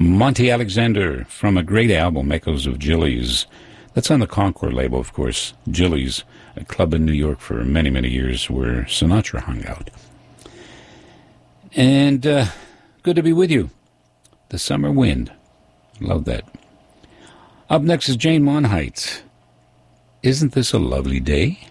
Monty Alexander from a great album, Echoes of Jilly's. That's on the Concord label, of course. Jilly's, a club in New York for many, many years where Sinatra hung out. And good to be with you. The Summer Wind. Love that. Up next is Jane Monheit. Isn't This a Lovely Day?